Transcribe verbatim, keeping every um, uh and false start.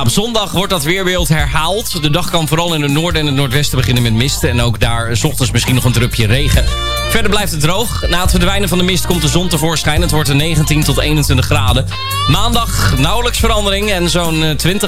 zondag wordt dat weerbeeld herhaald. De dag kan vooral in het noorden en het noordwesten beginnen met mist. En ook daar 's ochtends misschien nog een drupje regen. Verder blijft het droog. Na het verdwijnen van de mist komt de zon tevoorschijn. Het wordt negentien tot eenentwintig graden. Maandag nauwelijks verandering en zo'n twintig